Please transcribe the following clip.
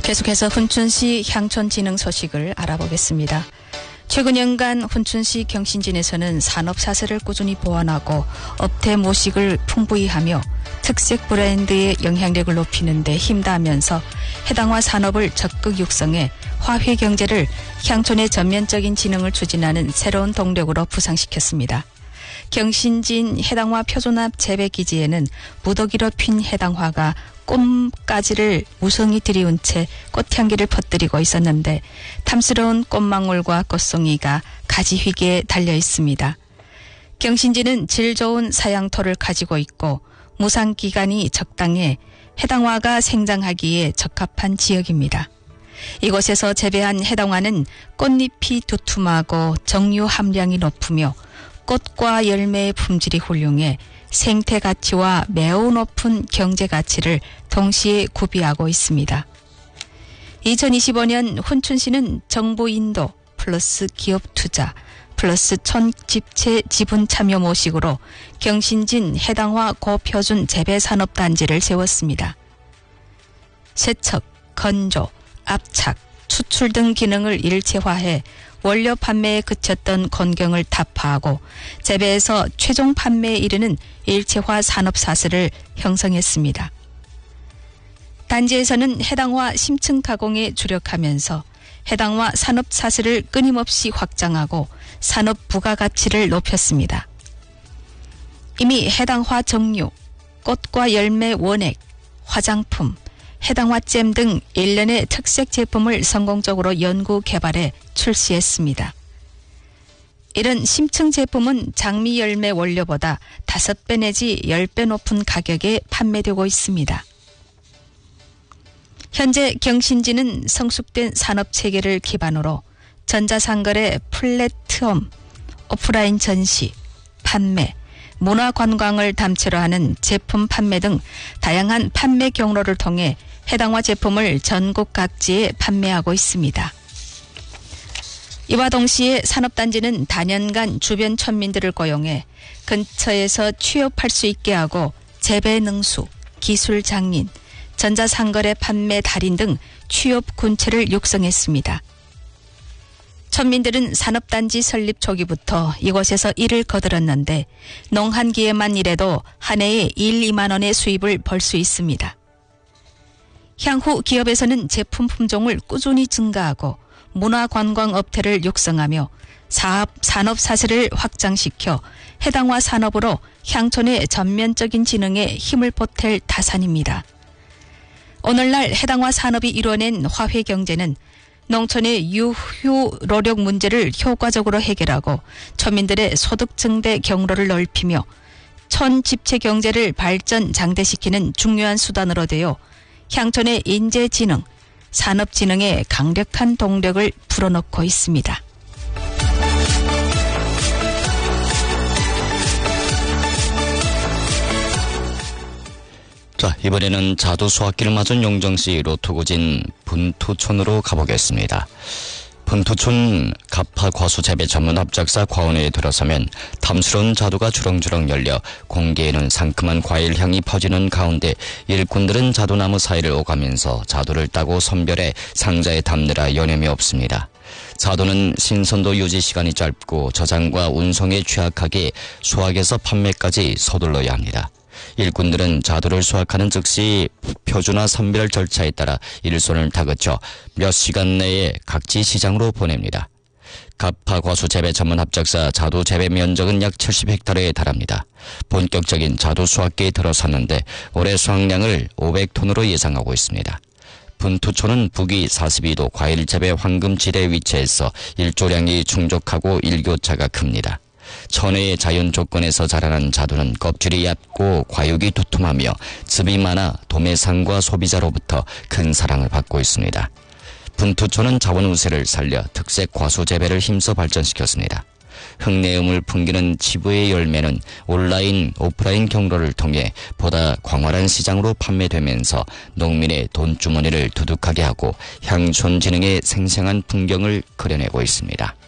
계속해서 훈춘시 향촌 진흥 소식을 알아보겠습니다. 최근 연간 훈춘시 경신진에서는 산업사슬을 꾸준히 보완하고 업태 모식을 풍부히 하며 특색 브랜드의 영향력을 높이는 데 힘다하면서 해당화 산업을 적극 육성해 화훼 경제를 향촌의 전면적인 진흥을 추진하는 새로운 동력으로 부상시켰습니다. 경신진 해당화 표준압 재배기지에는 무더기로 핀 해당화가 꽃가지를 무성히 들이운 채 꽃향기를 퍼뜨리고 있었는데 탐스러운 꽃망울과 꽃송이가 가지 휘기에 달려 있습니다. 경신지는 질 좋은 사양토를 가지고 있고 무상기간이 적당해 해당화가 생장하기에 적합한 지역입니다. 이곳에서 재배한 해당화는 꽃잎이 두툼하고 정유 함량이 높으며 꽃과 열매의 품질이 훌륭해 생태 가치와 매우 높은 경제 가치를 동시에 구비하고 있습니다. 2025년 훈춘시는 정부 인도 플러스 기업 투자 플러스 촌집체 지분 참여 모식으로 경신진 해당화 고표준 재배산업단지를 세웠습니다. 세척, 건조, 압착, 추출 등 기능을 일체화해 원료 판매에 그쳤던 곤경을 타파하고 재배에서 최종 판매에 이르는 일체화 산업사슬을 형성했습니다. 단지에서는 해당화 심층 가공에 주력하면서 해당화 산업사슬을 끊임없이 확장하고 산업 부가가치를 높였습니다. 이미 해당화 정류, 꽃과 열매 원액, 화장품, 해당화잼 등 일련의 특색 제품을 성공적으로 연구 개발해 출시했습니다. 이런 심층 제품은 장미 열매 원료보다 5배 내지 10배 높은 가격에 판매되고 있습니다. 현재 경신지는 성숙된 산업체계를 기반으로 전자상거래 플랫폼, 오프라인 전시, 판매, 문화관광을 담채로 하는 제품 판매 등 다양한 판매 경로를 통해 해당화 제품을 전국 각지에 판매하고 있습니다. 이와 동시에 산업단지는 단연간 주변村민들을 고용해 근처에서 취업할 수 있게 하고 재배 능수, 기술 장인, 전자상거래 판매 달인 등 취업 군체를 육성했습니다.村민들은 산업단지 설립 초기부터 이곳에서 일을 거들었는데 농한기에만 일해도 한 해에 1-2만 원의 수입을 벌 수 있습니다. 향후 기업에서는 제품 품종을 꾸준히 증가하고 문화관광업태를 육성하며 산업사슬을 확장시켜 해당화 산업으로 향촌의 전면적인 진흥에 힘을 보탤 다산입니다. 오늘날 해당화 산업이 이뤄낸 화훼 경제는 농촌의 유휴 노력 문제를 효과적으로 해결하고村민들의 소득 증대 경로를 넓히며 촌집체 경제를 발전 장대시키는 중요한 수단으로 되어 향촌의 인재 진흥, 산업 진흥에 강력한 동력을 불어넣고 있습니다. 자, 이번에는 자두 수확기를 맞은 용정시 로투구진 분투촌으로 가보겠습니다. 분투촌 갑파 과수 재배 전문 합작사 과원회에 들어서면 탐스러운 자두가 주렁주렁 열려 공기에는 상큼한 과일 향이 퍼지는 가운데 일꾼들은 자두나무 사이를 오가면서 자두를 따고 선별해 상자에 담느라 여념이 없습니다. 자두는 신선도 유지 시간이 짧고 저장과 운송에 취약하기에 수확에서 판매까지 서둘러야 합니다. 일꾼들은 자두를 수확하는 즉시 표준화 선별 절차에 따라 일손을 다그쳐 몇 시간 내에 각지 시장으로 보냅니다. 갑파 과수 재배 전문 합작사 자두 재배 면적은 약 70헥타르에 달합니다. 본격적인 자두 수확기에 들어섰는데 올해 수확량을 500톤으로 예상하고 있습니다. 분투촌은 북위 42도 과일 재배 황금지대에 위치해서 일조량이 충족하고 일교차가 큽니다. 천혜의 자연 조건에서 자라는 자두는 껍질이 얇고 과육이 두툼하며 즙이 많아 도매상과 소비자로부터 큰 사랑을 받고 있습니다. 분투촌은 자원 우세를 살려 특색 과수 재배를 힘써 발전시켰습니다. 흙내음을 풍기는 지부의 열매는 온라인, 오프라인 경로를 통해 보다 광활한 시장으로 판매되면서 농민의 돈주머니를 두둑하게 하고 향촌 진흥의 생생한 풍경을 그려내고 있습니다.